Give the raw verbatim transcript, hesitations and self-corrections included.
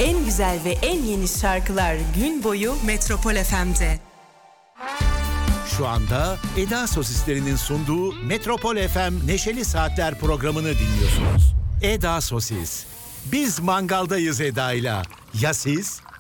En güzel ve en yeni şarkılar gün boyu Metropol F M'de. Şu anda Eda Sosislerinin sunduğu Metropol F M Neşeli Saatler programını dinliyorsunuz. Eda Sosis. Biz mangaldayız Eda'yla. Ya siz?